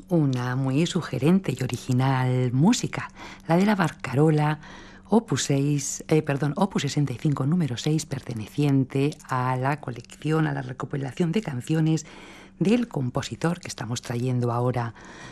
una muy sugerente y original música, la de la Barcarola, opus 65, número 6, perteneciente a la colección, a la recopilación de canciones del compositor que estamos trayendo ahora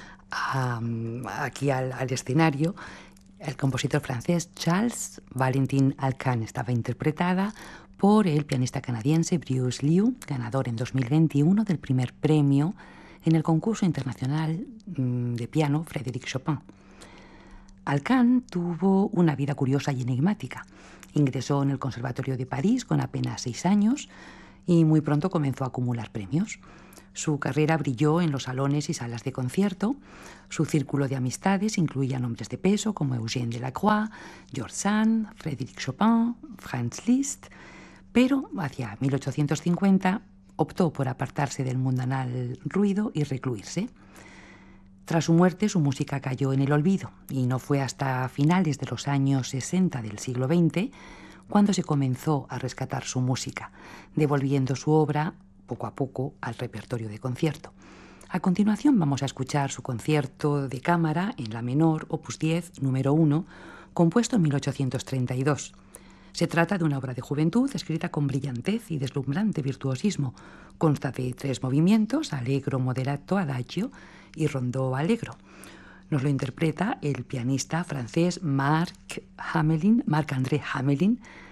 aquí al escenario. El compositor francés Charles Valentin Alcan. Estaba interpretada por el pianista canadiense Bruce Liu, ganador en 2021 del primer premio en el concurso internacional de piano Frédéric Chopin. Alcan tuvo una vida curiosa y enigmática. Ingresó en el Conservatorio de París con apenas 6 años y muy pronto comenzó a acumular premios. Su carrera brilló en los salones y salas de concierto. Su círculo de amistades incluía nombres de peso como Eugène Delacroix, George Sand, Frédéric Chopin, Franz Liszt, pero hacia 1850 optó por apartarse del mundanal ruido y recluirse. Tras su muerte, su música cayó en el olvido y no fue hasta finales de los años 60 del siglo XX cuando se comenzó a rescatar su música, devolviendo su obra poco a poco al repertorio de concierto. A continuación vamos a escuchar su concierto de cámara en la menor, opus 10, número 1, compuesto en 1832. Se trata de una obra de juventud escrita con brillantez y deslumbrante virtuosismo. Consta de 3 movimientos, allegro, moderato, adagio y rondó allegro. Nos lo interpreta el pianista francés Marc-André Hamelin,